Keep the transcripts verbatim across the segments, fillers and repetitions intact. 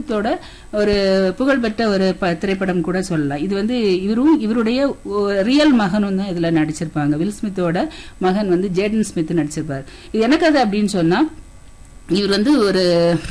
ஸ்மித்தோட ஒரு புகழ்பெற்ற ஒரு திரைப்படம் கூட சொல்லலாம். இது வந்து இவரும் இவருடைய ரியல் மகனும் தான் இதுல நடிச்சிருப்பாங்க. வில் ஸ்மித்தோட மகன் வந்து ஜேடன் ஸ்மித் நடிச்சிருப்பாரு. இது என்ன கதை அப்படின்னு சொன்னா, இவர் வந்து ஒரு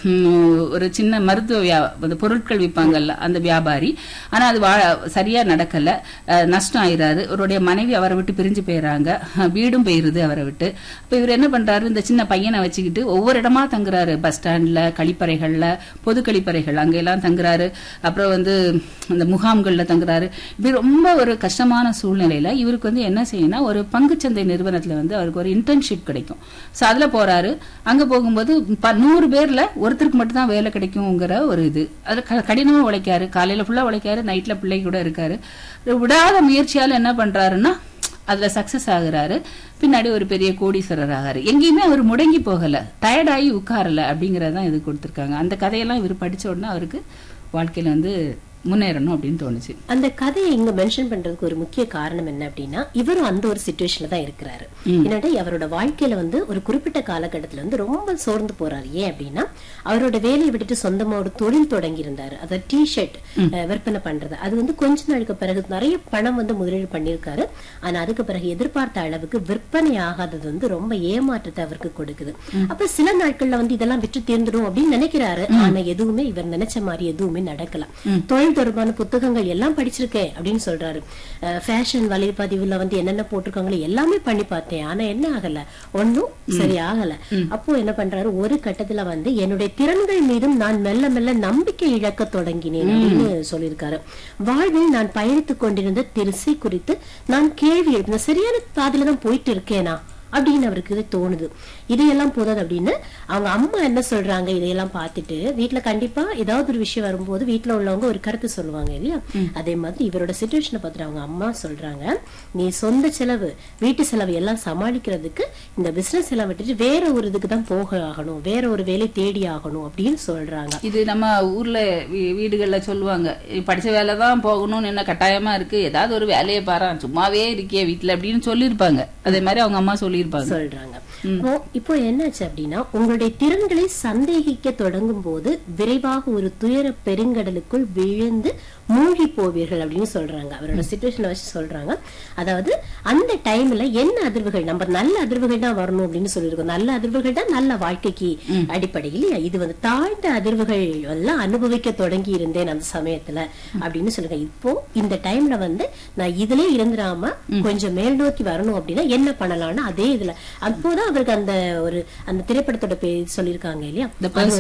ஒரு சின்ன மருத்துவ பொருட்கள் விற்பாங்கல்ல அந்த வியாபாரி. ஆனா அது சரியா நடக்கல, நஷ்டம் ஆயிராரு. அவருடைய மனைவி அவரை விட்டு பிரிஞ்சு போயிடறாங்க, வீடும் போயிருது அவரை விட்டு. அப்ப இவர் என்ன பண்றாரு, இந்த சின்ன பையனை வச்சுக்கிட்டு ஒவ்வொரு இடமா தங்குறாரு. பஸ் ஸ்டாண்ட்ல, கழிப்பறைகள்ல, பொது கழிப்பறைகள் அங்கெல்லாம் தங்குறாரு. அப்புறம் வந்து இந்த முகாம்கள்ல தங்குறாரு. இப்படி ரொம்ப ஒரு கஷ்டமான சூழ்நிலையில இவருக்கு வந்து என்ன செய்யணும்னா, ஒரு பங்குச்சந்தை நிறுவனத்துல வந்து அவருக்கு ஒரு இன்டர்ன்ஷிப் கிடைக்கும். சோ அதுல போறாரு. அங்க போகும்போது நூறு பேர்ல ஒருத்தருக்கு மட்டும் தான் வேலை கிடைக்கும்ங்கிற ஒரு இது. அது கடினமா உழைக்காரு, காலையில ஃபுல்லா உழைக்காரு, நைட்ல பிள்ளை கூட இருக்காரு. விடாத முயற்சியால என்ன பண்றாருன்னா அதுல சக்சஸ் ஆகுறாரு. பின்னாடி ஒரு பெரிய கோடீஸ்வரர் ஆகாரு. எங்கேயுமே அவர் முடங்கி போகல, டயர்டாகி உட்காரல அப்படிங்கறதான் இது கொடுத்திருக்காங்க. அந்த கதையெல்லாம் இவர் படிச்ச உடனே அவருக்கு வாழ்க்கையில வந்து முன்னேறணும் அப்படின்னு தோணுச்சு. அந்த கதையை இங்க மென்ஷன் பண்றதுக்கு ஒரு முக்கிய காரணம் என்ன அப்படின்னா, இவரும் அந்த ஒரு சிச்சுவேஷன்ல தான் இருக்கிறாரு. என்னடா அவரோட வாழ்க்கையில வந்து ஒரு குறிப்பிட்ட காலகட்டத்துல வந்து ரொம்ப சோர்ந்து போறாரு. ஏன் அப்படின்னா, அவரோட வேலையை விட்டுட்டு சொந்தமா ஒரு தொழில் தொடங்கி இருந்தாரு. அத டி ஷர்ட் விற்பனை பண்றது. அது வந்து கொஞ்ச நாளுக்கு பிறகு நிறைய பணம் வந்து முதலீடு பண்ணிருக்காரு. ஆனா அதுக்கு பிறகு எதிர்பார்த்த அளவுக்கு விற்பனை ஆகாதது வந்து ரொம்ப ஏமாற்றத்தை அவருக்கு கொடுக்குது. அப்ப சில நாட்கள்ல வந்து இதெல்லாம் விற்று தேர்ந்துடும் அப்படின்னு நினைக்கிறாரு. ஆனா எதுவுமே இவர் நினைச்ச மாதிரி எதுவுமே நடக்கல. தொழில் தொடர்பான புத்தகங்கள் எல்லாம் படிச்சிருக்கேன் அப்படின்னு சொல்றாரு. ஃபேஷன் வலைப்பதிவுல வந்து என்னென்ன போட்டிருக்காங்களோ எல்லாமே பண்ணி பார்த்தேன். ஆனா என்ன ஆகல, ஒன்னும் சரி ஆகல. அப்போ என்ன பண்றாரு, ஒரு கட்டத்துல வந்து என்னுடைய திறன்கள் மீதும் நான் மெல்ல மெல்ல நம்பிக்கை இழக்க தொடங்கினேன் அப்படின்னு சொல்லியிருக்காரு. வாழ்வில் நான் பயணித்துக் கொண்டிருந்த திசை குறித்து நான் கேள்வி எழுப்பின, சரியான பாதையில தான் போயிட்டு இருக்கேனா அப்படின்னு அவருக்கு தோணுது. இதையெல்லாம் போதாது அப்படின்னு அவங்க அம்மா என்ன சொல்றாங்க, இதையெல்லாம் பார்த்துட்டு வீட்டுல கண்டிப்பா ஏதாவது ஒரு விஷயம் வரும்போது வீட்டுல உள்ளவங்க ஒரு கருத்து சொல்லுவாங்க இல்லையா. அதே மாதிரி இவரோட சிச்சுவேஷனை பார்த்துட்டு அவங்க அம்மா சொல்றாங்க, நீ சொந்த செலவு வீட்டு செலவு எல்லாம் சமாளிக்கிறதுக்கு இந்த பிசினஸ் எல்லாம் விட்டுட்டு வேற ஒரு இதுக்கு தான் போக ஆகணும், வேற ஒரு வேலை தேடி ஆகணும் அப்படின்னு சொல்றாங்க. இது நம்ம ஊர்ல வீடுகள்ல சொல்லுவாங்க, படிச்ச வேலைதான் போகணும்னு என்ன கட்டாயமா இருக்கு, ஏதாவது ஒரு வேலையை பாரு, சும்மாவே இருக்கே வீட்டுல அப்படின்னு சொல்லியிருப்பாங்க. அதே மாதிரி அவங்க அம்மா சொல்லி சொல்றாங்க. இப்போ என்னாச்சு அப்படின்னா, உங்களுடைய திறன்களை சந்தேகிக்க தொடங்கும் போது விரைவாக ஒரு துயர பெருங்கடலுக்குள் விழுந்து மூழ்கி போவீர்கள் அப்படின்னு சொல்றாங்க. அவரோட சிச்சுவேஷனை வச்சு சொல்றாங்க. அதாவது அந்த டைம்ல என்ன அதிர்வுகள், நம்ம நல்ல அதிர்வுகள் தான் வரணும் அப்படின்னு சொல்லியிருக்கோம். நல்ல அதிர்வுகள் தான் நல்ல வாழ்க்கைக்கு அடிப்படை இல்லையா. இது வந்து தாழ்ந்த அதிர்வுகள் எல்லாம் அனுபவிக்க தொடங்கி இருந்தேன் அந்த சமயத்துல அப்படின்னு சொல்லுங்க. இப்போ இந்த டைம்ல வந்து நான் இதுல இருந்துடாம கொஞ்சம் மேல் நோக்கி வரணும் அப்படின்னா என்ன பண்ணலாம்னு அதே இதுல அப்போதான் அவருக்கு அந்த ஒரு அந்த திரைப்படத்தோட பேர் சொல்லியிருக்காங்க இல்லையா,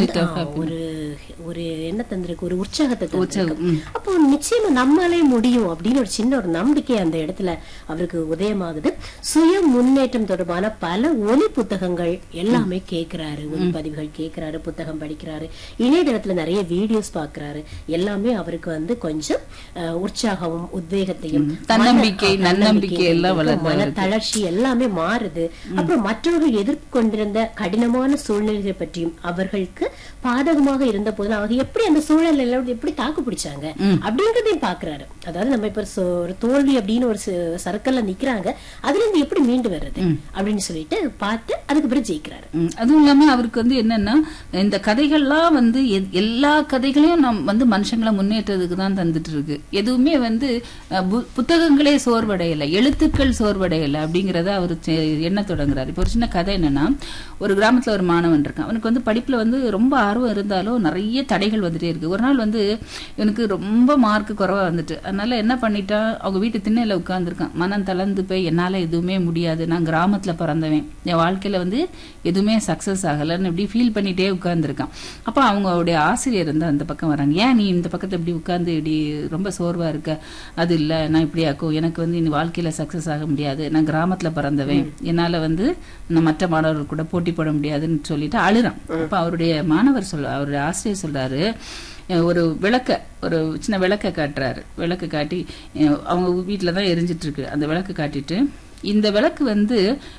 ஒரு ஒரு என்ன தந்திருக்கு, ஒரு உற்சாகத்தை தந்திருக்கு. அப்போ நிச்சயமா நம்மளே முடியும் அப்படின்னு ஒரு சின்ன ஒரு நம்பிக்கை அந்த இடத்துல அவருக்கு உதயமாகுது. சுய முன்னேற்றம் தொடர்பான பல ஒலி புத்தகங்கள் எல்லாமே கேட்கிறாரு, ஒலிப்பதிவுகள் கேட்கிறாரு, புத்தகம் படிக்கிறாரு, இணையதளத்துல நிறைய வீடியோஸ் பாக்குறாரு. எல்லாமே அவருக்கு வந்து கொஞ்சம் உற்சாகமும் உத்வேகத்தையும் தன்னம்பிக்கை நன்னம்பிக்கை எல்லாம் மன தளர்ச்சி எல்லாமே மாறுது. அப்புறம் மற்றவர்கள் எதிர்கொண்டிருந்த கடினமான சூழ்நிலைகளை பற்றியும் அவர்களுக்கு பாதகமாக இருந்த போது அவங்க எப்படி அந்த சூழல் எப்படி தாக்கு பிடிச்சாங்க அப்படிங்கறதையும் பாக்குறாரு. அதாவது நம்ம இப்ப ஒரு தோல்வி அப்படின்னு ஒரு சர்க்கிள்ல நிக்கிறாங்க, அதுல இருந்து எப்படி மீண்டு வர்றது அப்படின்னு சொல்லிட்டு பார்த்து அதுக்கு பிறகு ஜெயிக்கிறாரு. அதுவும் இல்லாம அவருக்கு வந்து என்னன்னா, இந்த கதைகள்லாம் வந்து எல்லா கதைகளையும் நம்ம வந்து மனுஷங்களை முன்னேற்றதுக்கு தான் தந்துட்டு இருக்கு. எதுவுமே வந்து புத்தகங்களே சோர்வடையல, எழுத்துக்கள் சோர்வடையல அப்படிங்கறத அவர் என்ன தொடங்குறாரு. இப்போ ஒரு சின்ன கதை என்னன்னா, ஒரு கிராமத்துல ஒரு மாணவன் இருக்கான். அவனுக்கு வந்து படிப்புல வந்து ரொம்ப ஆர்வம் இருந்தாலும் நிறைய தடைகள் வந்துட்டே இருக்கு. ஒரு நாள் வந்து எனக்கு ரொம்ப மார்க் குறைவா வந்துட்டு, அதனால என்ன பண்ணிட்டா, அவங்க வீட்டு திண்ணையில உட்கார்ந்துருக்கான். மனம் தளர்ந்து போய் என்னால எதுவுமே முடியாது, நான் கிராமத்துல பிறந்தவன், என் வாழ்க்கையில வந்து எதுவுமே சக்சஸ் ஆகலன்னு இப்படி ஃபீல் பண்ணிட்டே உட்கார்ந்துருக்கான். அப்ப அவங்களுடைய ஆசிரியர் வந்து அந்த பக்கம் வராங்க. ஏன் நீ இந்த பக்கத்தை இப்படி உட்கார்ந்து இப்படி ரொம்ப சோர்வா இருக்க, அது இல்ல நான் இப்படி ஆக்கும், எனக்கு வந்து இந்த வாழ்க்கையில சக்சஸ் ஆக முடியாது, நான் கிராமத்துல பிறந்தவன், என்னால வந்து நான் மற்ற மாணவர்கள் கூட போட்டி போட முடியாதுன்னு சொல்லிட்டு அழுறான். அப்ப அவருடைய மாணவர் சொல்ல அவருடைய ஆசிரியர் சொல்றாரு, ஒரு விளக்க ஒரு சின்ன விளக்க காட்டுறாரு. விளக்கு காட்டி அவங்க வீட்டுலதான் எரிஞ்சிட்டு இருக்கு. அந்த விளக்கு காட்டிட்டு, இந்த விளக்கு வந்து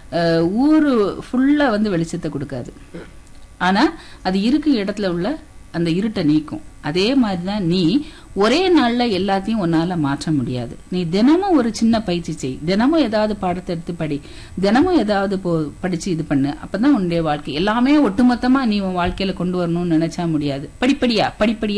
ஊரு ஃபுல்லா வந்து வெளிச்சத்தை கொடுக்காது, ஆனா அது இருக்கும் இடத்துல உள்ள அந்த இருட்டை நீக்கும். அதே மாதிரிதான் நீ ஒரே நாள்ல எல்லாத்தையும் உன்னால மாற்ற முடியாது. நீ தினமும் ஒரு சின்ன பயிற்சி செய், தினமும் ஏதாவது பாடத்தை எடுத்து படி, தினமும் ஏதாவது படிச்சு இது பண்ணு. அப்பதான் உன்னுடைய வாழ்க்கை எல்லாமே ஒட்டுமொத்தமா நீ உன் வாழ்க்கையில கொண்டு வரணும்னு நினைச்சா முடியாது. படிப்படியா படிப்படியா